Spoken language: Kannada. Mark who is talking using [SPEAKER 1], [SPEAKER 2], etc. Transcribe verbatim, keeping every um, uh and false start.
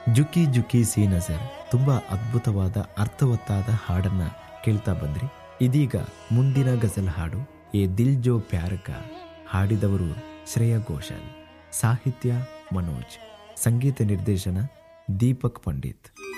[SPEAKER 1] ಜುಕಿ ಜುಕಿ ಸಿ ನಜರ್ ತುಂಬಾ ಅದ್ಭುತವಾದ ಅರ್ಥವತ್ತಾದ ಹಾಡನ್ನ ಕೇಳ್ತಾ ಬಂದ್ರಿ. ಇದೀಗ ಮುಂದಿನ ಗಜಲ್ ಹಾಡು ಎ ದಿಲ್ ಜೋ ಪ್ಯಾರ್ ಕಾ. ಹಾಡಿದವರು ಶ್ರೇಯಾ ಘೋಷಾಲ್, ಸಾಹಿತ್ಯ ಮನೋಜ್, ಸಂಗೀತ ನಿರ್ದೇಶನ ದೀಪಕ್ ಪಂಡಿತ್.